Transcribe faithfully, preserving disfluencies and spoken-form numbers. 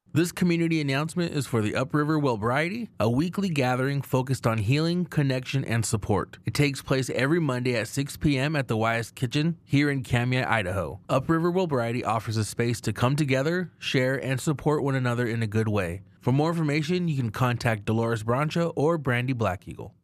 This community announcement is for the Upriver Wellbriety, a weekly gathering focused on healing, connection, and support. It takes place every Monday at six p.m. at the Wyatt Kitchen here in Kamiah, Idaho. Upriver Wellbriety offers a space to come together, share, and support one another in a good way. For more information, you can contact Dolores Brancha or Brandy Black Eagle.